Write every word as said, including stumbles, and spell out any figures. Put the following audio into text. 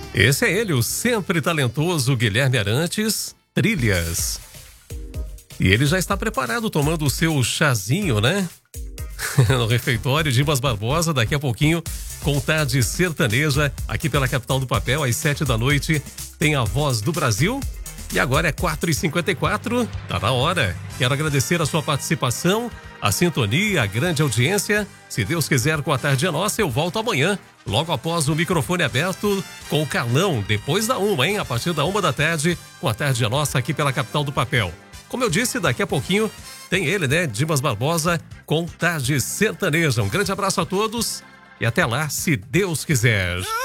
Esse é ele, o sempre talentoso Guilherme Arantes, Trilhas. E ele já está preparado, tomando o seu chazinho, né? No refeitório, Dimas Barbosa, daqui a pouquinho, com Tarde Sertaneja, aqui pela Capital do Papel, às sete da noite, tem a Voz do Brasil. E agora é quatro e cinquenta e quatro, tá na hora. Quero agradecer a sua participação, a sintonia, a grande audiência. Se Deus quiser, com a Tarde é Nossa, eu volto amanhã, logo após o microfone aberto, com o Carlão, depois da uma, hein? A partir da uma da tarde, com a Tarde é Nossa, aqui pela Capital do Papel. Como eu disse, daqui a pouquinho tem ele, né? Dimas Barbosa, com Tarde Sertaneja. Um grande abraço a todos e até lá, se Deus quiser.